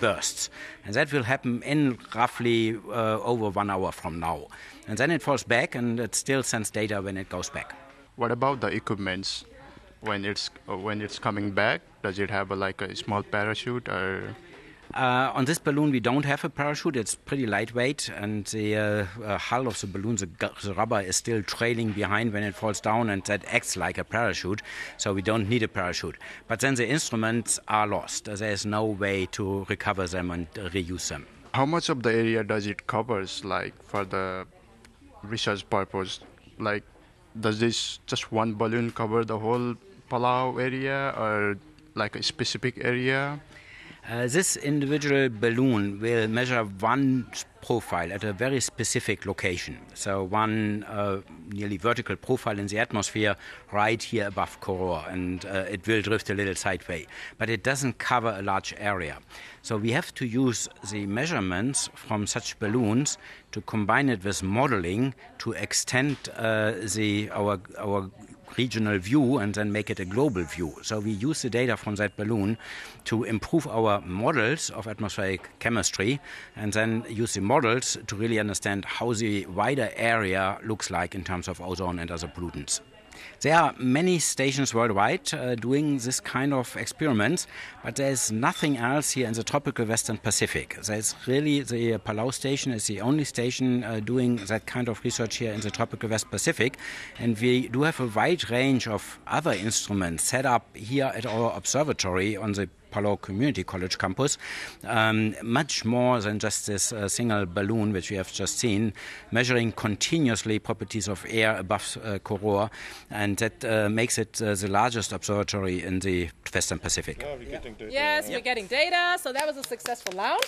bursts. And that will happen in roughly over 1 hour from now. And then it falls back, and it still sends data when it goes back. What about the equipments when it's coming back? Does it have a small parachute or? On this balloon, we don't have a parachute. It's pretty lightweight, and the hull of the balloon, the rubber, is still trailing behind when it falls down, and that acts like a parachute, so we don't need a parachute. But then the instruments are lost. There is no way to recover them and reuse them. How much of the area does it cover, for the research purpose? Does this just one balloon cover the whole Palau area, or a specific area? This individual balloon will measure one profile at a very specific location. So one nearly vertical profile in the atmosphere right here above Koror, and it will drift a little sideways. But it doesn't cover a large area. So we have to use the measurements from such balloons to combine it with modeling to extend our regional view and then make it a global view. So we use the data from that balloon to improve our models of atmospheric chemistry, and then use the models to really understand how the wider area looks like in terms of ozone and other pollutants. There are many stations worldwide doing this kind of experiments, but there's nothing else here in the tropical Western Pacific. There's really the Palau station is the only station doing that kind of research here in the tropical West Pacific, and we do have a wide range of other instruments set up here at our observatory on the Palau Community College campus, much more than just this single balloon which we have just seen, measuring continuously properties of air above Koror, and that makes it the largest observatory in the Western Pacific. Yeah, we're getting data. Yes, we're getting data, so that was a successful launch.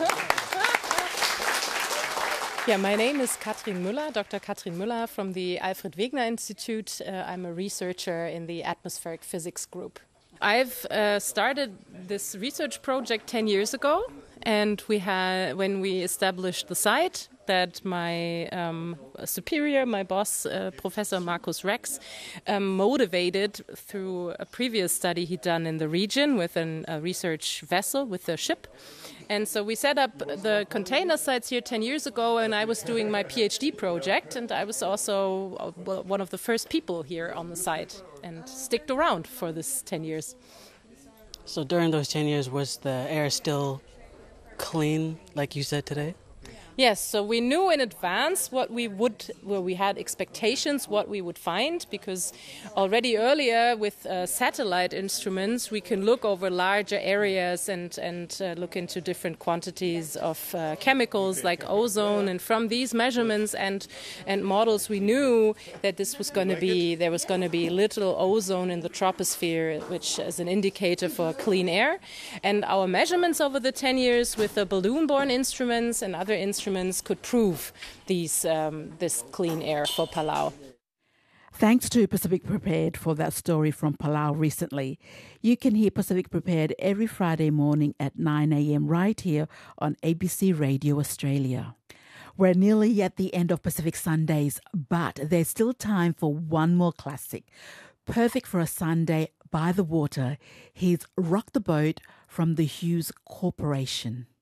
Yeah, my name is Katrin Müller, Dr. Katrin Müller from the Alfred Wegener Institute. I'm a researcher in the atmospheric physics group. I've started this research project 10 years ago, and when we established the site, that my superior, my boss, Professor Markus Rex, motivated through a previous study he'd done in the region with a research vessel, with a ship. And so we set up the container sites here 10 years ago, and I was doing my PhD project, and I was also one of the first people here on the site and sticked around for this 10 years. So during those 10 years, was the air still clean, like you said today? Yes, so we knew in advance we had expectations what we would find, because already earlier with satellite instruments we can look over larger areas and look into different quantities of chemicals like ozone, and from these measurements and models we knew that there was going to be little ozone in the troposphere, which is an indicator for clean air. And our measurements over the 10 years with the balloon-borne instruments and other instruments could prove this clean air for Palau. Thanks to Pacific Prepared for that story from Palau recently. You can hear Pacific Prepared every Friday morning at 9 a.m. right here on ABC Radio Australia. We're nearly at the end of Pacific Sundays, but there's still time for one more classic. Perfect for a Sunday by the water. Here's Rock the Boat from the Hughes Corporation.